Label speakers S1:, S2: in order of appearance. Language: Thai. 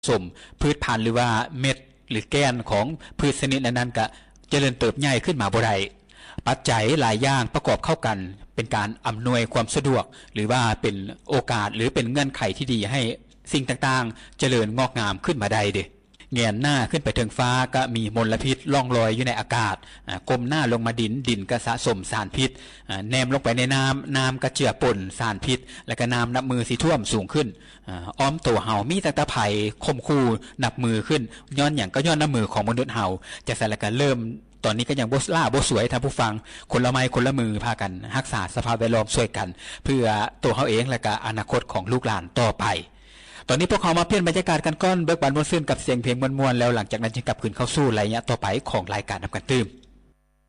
S1: สมพืชพันธุ์หรือว่าเม็ดหรือแกนของพืชชนิดนั้นก็เจริญเติบใหญ่ขึ้นมาบ่ได้ปัจจัยหลายอย่างประกอบเข้ากันเป็นการอำนวยความสะดวกหรือว่าเป็นโอกาสหรือเป็นเงื่อนไขที่ดีให้สิ่งต่างๆเจริญงอกงามขึ้นมาได้เด้เงยหน้าขึ้นไปถึงฟ้าก็มีมลพิษล่องลอยอยู่ในอากาศก้มหน้าลงมาดินก็สะสมสารพิษแนมลงไปในน้ำก็เจือปนสารพิษและก็น้ำนับมือสิท่วมสูงขึ้นอ้อมตัวเห่ามีตะไผ่คมคูนับมือขึ้นย้อนอย่างก็ย้อนน้ำมือของมนุษย์เห่าจะสารกันเริ่มตอนนี้ก็ยังโบล่าโบสวยท่านผู้ฟังคนละไม้คนละมือพากันรักษาสภาพแวดล้อมช่วยกันเพื่อตัวเขาเองและก็อนาคตของลูกหลานต่อไปตอนนี้พวกเขามาเปลี่ยนบรรยากาศกันก้อนเบิกบานบนซื่นกับเสียงเพลงมวลๆแล้วหลังจากนั้นจึงกลับคืนเข้าสู่รายละต่อไปของรายการนำกันตื่ม